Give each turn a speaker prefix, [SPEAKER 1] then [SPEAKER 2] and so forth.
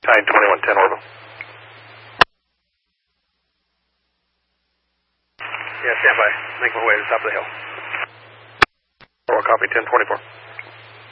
[SPEAKER 1] 92110 orbital. Yeah, stand by. Make my way to the top of the hill. Copy 1024.